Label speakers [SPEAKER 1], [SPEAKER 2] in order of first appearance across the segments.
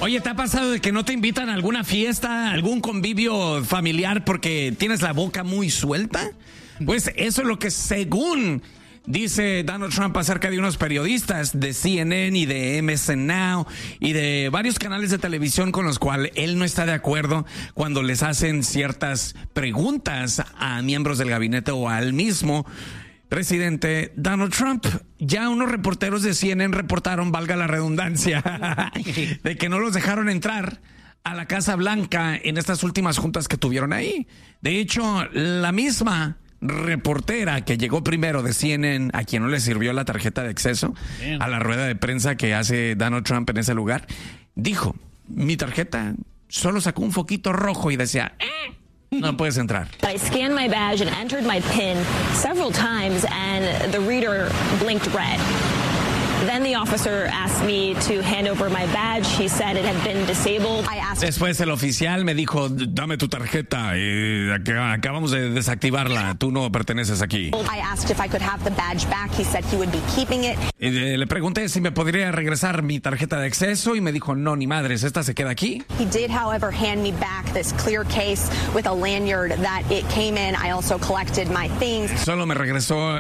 [SPEAKER 1] Oye, ¿te ha pasado de que no te invitan a alguna fiesta, algún convivio familiar porque tienes la boca muy suelta? Pues eso es lo que según dice Donald Trump acerca de unos periodistas de CNN y de MSN Now y de varios canales de televisión con los cuales él no está de acuerdo cuando les hacen ciertas preguntas a miembros del gabinete o al mismo presidente Donald Trump. Ya unos reporteros de CNN reportaron, valga la redundancia, de que no los dejaron entrar a la Casa Blanca en estas últimas juntas que tuvieron ahí. De hecho, la misma reportera que llegó primero de CNN, a quien no le sirvió la tarjeta de acceso a la rueda de prensa que hace Donald Trump en ese lugar, dijo, mi tarjeta solo sacó un foquito rojo y decía, no puedes entrar.
[SPEAKER 2] I scanned my badge and entered my PIN several times and the reader blinked red. Then the officer asked me to hand over my badge. He said it had been disabled.
[SPEAKER 1] Después el oficial me dijo, dame tu tarjeta, acabamos de desactivarla, tú no perteneces aquí.
[SPEAKER 2] I asked if I could have the badge back. He said he would be keeping it.
[SPEAKER 1] Le pregunté si me podría regresar mi tarjeta de acceso y me dijo, no, ni madres, esta se queda aquí.
[SPEAKER 2] He did, however, hand me back this clear case with a lanyard that it came in. I also collected my things.
[SPEAKER 1] Solo me regresó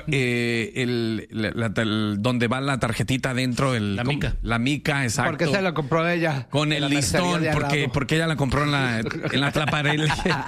[SPEAKER 1] donde va la tarjetita dentro,
[SPEAKER 3] la mica.
[SPEAKER 1] La mica, exacto.
[SPEAKER 4] Porque se la compró ella.
[SPEAKER 1] Con el listón, porque ella la compró en la Tlaparel,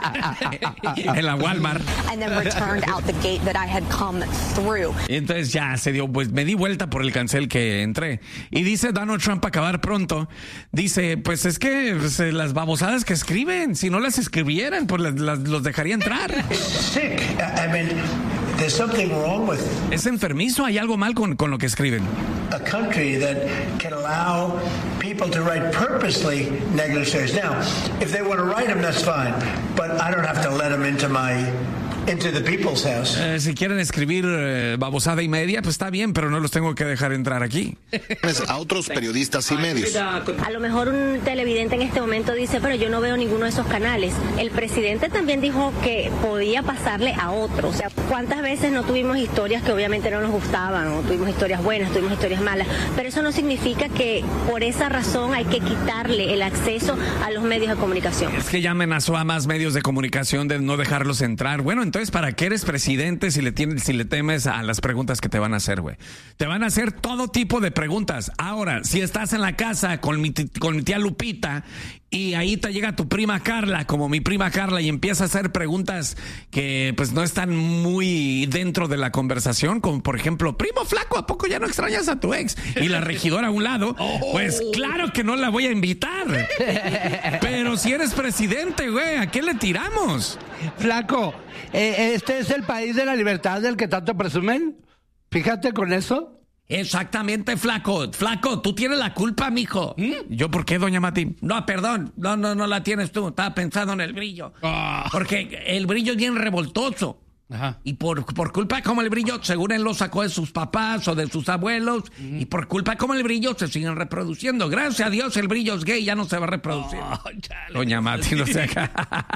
[SPEAKER 1] en la Walmart.
[SPEAKER 2] And then returned out the gate that I had come through.
[SPEAKER 1] Y entonces ya se dio, pues me di vuelta por el cancel que entré. Y dice Donald Trump, a acabar pronto, dice, pues es que las babosadas que escriben, si no las escribieran, pues los dejaría entrar.
[SPEAKER 5] Sick. I mean, there's something wrong with
[SPEAKER 1] Es enfermizo, hay algo mal con lo que escriben.
[SPEAKER 5] a country that can allow people to write purposely negative stories. Now, if they want to write them, that's fine, but I don't have to let them into the people's house.
[SPEAKER 1] Si quieren escribir babosada y media, pues está bien, pero no los tengo que dejar entrar aquí.
[SPEAKER 6] A otros periodistas y medios.
[SPEAKER 7] A lo mejor un televidente en este momento dice, pero yo no veo ninguno de esos canales. El presidente también dijo que podía pasarle a otros. O sea, ¿cuántas veces no tuvimos historias que obviamente no nos gustaban? O tuvimos historias buenas, tuvimos historias malas. Pero eso no significa que por esa razón hay que quitarle el acceso a los medios de comunicación.
[SPEAKER 1] Es que ya amenazó a más medios de comunicación de no dejarlos entrar. Bueno, entonces, ¿para qué eres presidente si le temes a las preguntas que te van a hacer, güey? Te van a hacer todo tipo de preguntas. Ahora, si estás en la casa con mi tía Lupita y ahí te llega tu prima Carla, como mi prima Carla, y empieza a hacer preguntas que pues no están muy dentro de la conversación, como por ejemplo, primo flaco, ¿a poco ya no extrañas a tu ex? Y la regidora a un lado, pues claro que no la voy a invitar. Pero si eres presidente, güey, ¿a qué le tiramos?
[SPEAKER 4] Flaco, ¿este es el país de la libertad del que tanto presumen? Fíjate con eso.
[SPEAKER 1] Exactamente, flaco. Flaco, tú tienes la culpa, mijo. ¿Yo por qué, doña Mati? No, perdón. No la tienes tú. Estaba pensando en el brillo. Porque el brillo es bien revoltoso.
[SPEAKER 3] Ajá.
[SPEAKER 1] Y por culpa como el brillo, según él lo sacó de sus papás o de sus abuelos, y por culpa como el brillo se siguen reproduciendo. Gracias a Dios el brillo es gay, ya no se va a reproducir. Doña Mati, no se acá.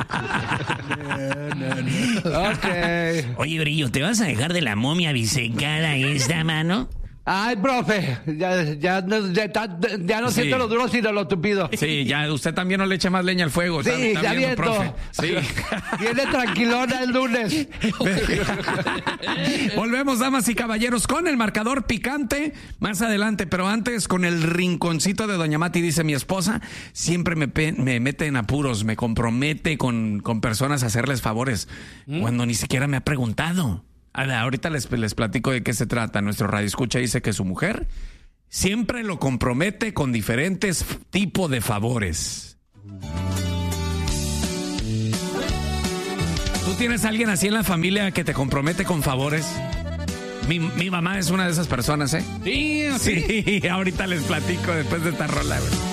[SPEAKER 4] Ok.
[SPEAKER 8] Oye, Brillo, ¿te vas a dejar de la momia bisecada esta mano?
[SPEAKER 4] Ay, profe, ya no siento lo duro sino lo tupido.
[SPEAKER 1] Sí, ya usted también no le echa más leña al fuego.
[SPEAKER 4] Sí,
[SPEAKER 1] está
[SPEAKER 4] ya
[SPEAKER 1] viendo, profe. Sí.
[SPEAKER 4] Viene tranquilona el lunes.
[SPEAKER 1] Volvemos, damas y caballeros, con el marcador picante más adelante, pero antes con el rinconcito de doña Mati. Dice, mi esposa siempre me mete en apuros, me compromete con personas a hacerles favores cuando ni siquiera me ha preguntado. Ahorita les platico de qué se trata. Nuestro radioescucha dice que su mujer siempre lo compromete con diferentes tipos de favores. ¿Tú tienes a alguien así en la familia que te compromete con favores? Mi mamá es una de esas personas, ¿eh?
[SPEAKER 3] Sí.
[SPEAKER 1] Sí, ahorita les platico después de esta rola, güey.